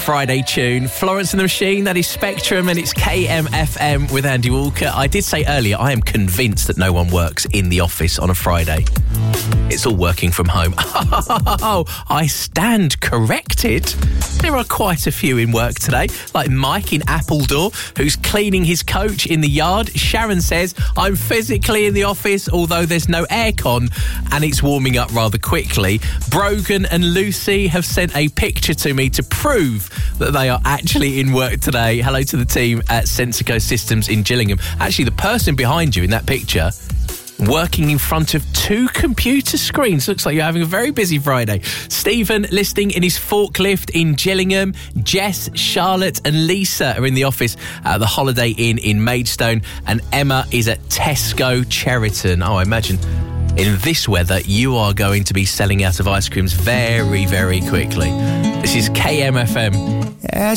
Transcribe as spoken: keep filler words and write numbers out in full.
Friday tune. Florence and the Machine, that is Spectrum, and it's K M F M with Andy Walker. I did say earlier, I am convinced that no one works in the office on a Friday. It's all working from home. Oh, I stand corrected. There are quite a few in work today, like Mike in Appledore, who's cleaning his coach in the yard. Sharon says, I'm physically in the office, although there's no aircon, and it's warming up rather quickly. Brogan and Lucy have sent a picture to me to prove that they are actually in work today. Hello to the team at Sensico Systems in Gillingham. Actually, the person behind you in that picture, working in front of two computer screens. Looks like you're having a very busy Friday. Stephen listening in his forklift in Gillingham. Jess, Charlotte and Lisa are in the office at the Holiday Inn in Maidstone. And Emma is at Tesco Cheriton. Oh, I imagine in this weather, you are going to be selling out of ice creams very, very quickly. This is K M F M.